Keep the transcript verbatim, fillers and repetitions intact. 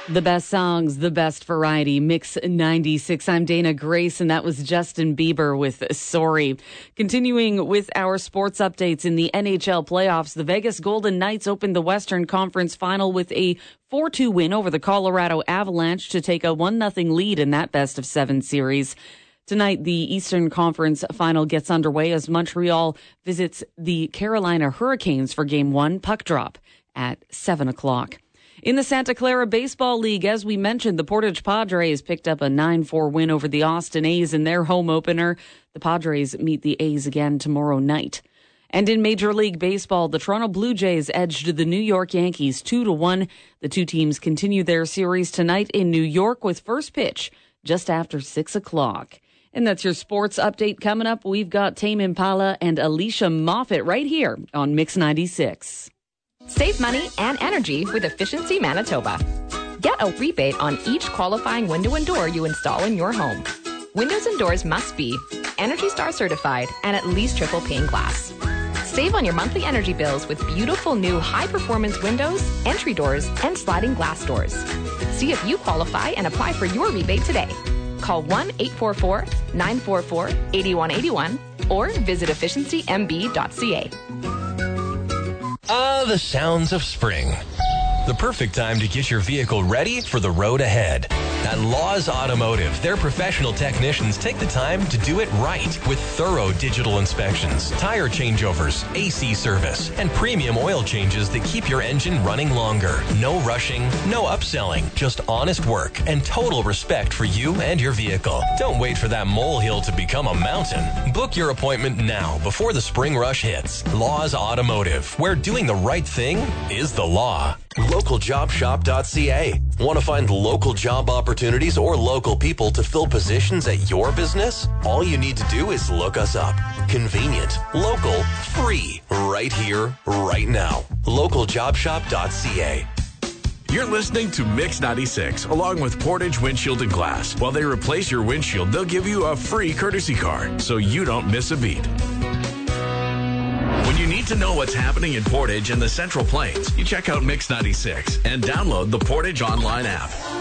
The best songs, the best variety, Mix ninety-six. I'm Dana Grace, and that was Justin Bieber with Sorry. Continuing with our sports updates in the N H L playoffs, the Vegas Golden Knights opened the Western Conference Final with a four two win over the Colorado Avalanche to take a one nothing lead in that best-of-seven series. Tonight, the Eastern Conference Final gets underway as Montreal visits the Carolina Hurricanes for Game one puck drop at seven o'clock. In the Santa Clara Baseball League, as we mentioned, the Portage Padres picked up a nine four win over the Austin A's in their home opener. The Padres meet the A's again tomorrow night. And in Major League Baseball, the Toronto Blue Jays edged the New York Yankees two to one. The two teams continue their series tonight in New York with first pitch just after six o'clock. And that's your sports update. Coming up, we've got Tame Impala and Alicia Moffat right here on Mix ninety-six. Save money and energy with Efficiency Manitoba. Get a rebate on each qualifying window and door you install in your home. Windows and doors must be Energy Star certified and at least triple pane glass. Save on your monthly energy bills with beautiful new high-performance windows, entry doors, and sliding glass doors. See if you qualify and apply for your rebate today. Call one eight four four, nine four four, eight one eight one or visit efficiency m b dot c a. Ah, the sounds of spring. The perfect time to get your vehicle ready for the road ahead. At Laws Automotive, their professional technicians take the time to do it right with thorough digital inspections, tire changeovers, A C service, and premium oil changes that keep your engine running longer. No rushing, no upselling, just honest work and total respect for you and your vehicle. Don't wait for that molehill to become a mountain. Book your appointment now before the spring rush hits. Laws Automotive, where doing the right thing is the law. local job shop dot c a. Want to find local job opportunities or local people to fill positions at your business? All you need to do is look us up. Convenient, local, free, right here, right now. local job shop dot c a. You're listening to Mix ninety-six, along with Portage Windshield and Glass. While they replace your windshield, they'll give you a free courtesy car, so you don't miss a beat. When you need to know what's happening in Portage and the Central Plains, you check out Mix ninety-six and download the Portage online app.